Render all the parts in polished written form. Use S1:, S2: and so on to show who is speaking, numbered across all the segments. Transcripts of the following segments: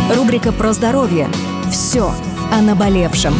S1: Рубрика про здоровье. Все о наболевшем.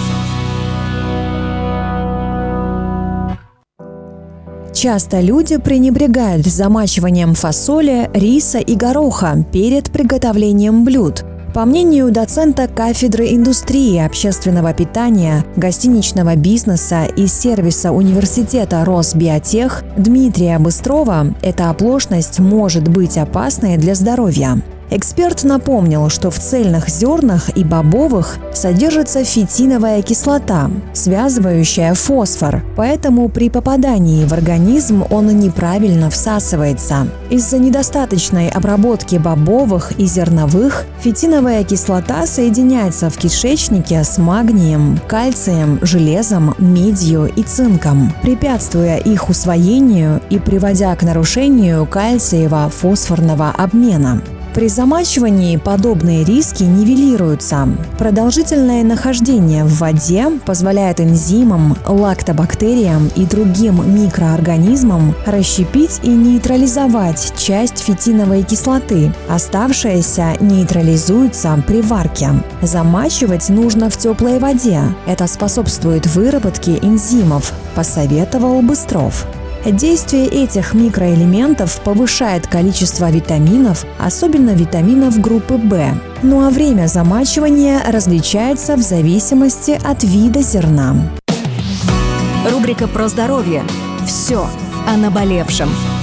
S2: Часто люди пренебрегают замачиванием фасоли, риса и гороха перед приготовлением блюд. По мнению доцента кафедры индустрии общественного питания, гостиничного бизнеса и сервиса университета Росбиотех Дмитрия Быстрова, эта оплошность может быть опасной для здоровья. Эксперт напомнил, что в цельных зернах и бобовых содержится фитиновая кислота, связывающая фосфор, поэтому при попадании в организм он неправильно всасывается. Из-за недостаточной обработки бобовых и зерновых фитиновая кислота соединяется в кишечнике с магнием, кальцием, железом, медью и цинком, препятствуя их усвоению и приводя к нарушению кальциево-фосфорного обмена. При замачивании подобные риски нивелируются. Продолжительное нахождение в воде позволяет энзимам, лактобактериям и другим микроорганизмам расщепить и нейтрализовать часть фитиновой кислоты. Оставшаяся нейтрализуется при варке. Замачивать нужно в теплой воде. Это способствует выработке энзимов, посоветовал Быстров. Действие этих микроэлементов повышает количество витаминов, особенно витаминов группы В. Ну а время замачивания различается в зависимости от вида зерна.
S1: Рубрика про здоровье. Все о наболевшем.